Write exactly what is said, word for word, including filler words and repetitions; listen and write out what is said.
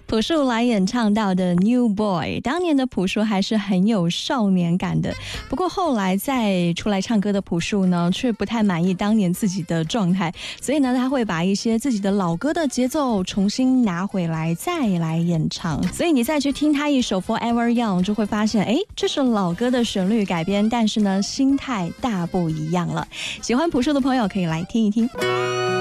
朴树来演唱到的 New Boy， 当年的朴树还是很有少年感的。不过后来再出来唱歌的朴树呢，却不太满意当年自己的状态，所以呢，他会把一些自己的老歌的节奏重新拿回来，再来演唱。所以你再去听他一首 Forever Young， 就会发现，哎，这是老歌的旋律改编，但是呢，心态大不一样了。喜欢朴树的朋友可以来听一听。